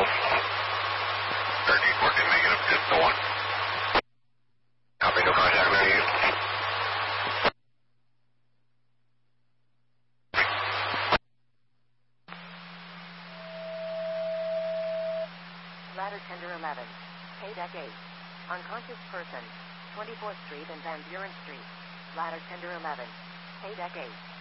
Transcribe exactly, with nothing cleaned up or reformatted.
thirteen fourteen negative, just the one. Copy, no contact, ready you. Ladder Tender eleven, K deck eight. Unconscious person, twenty-fourth Street and Van Buren Street. Ladder Tender eleven, K deck eight.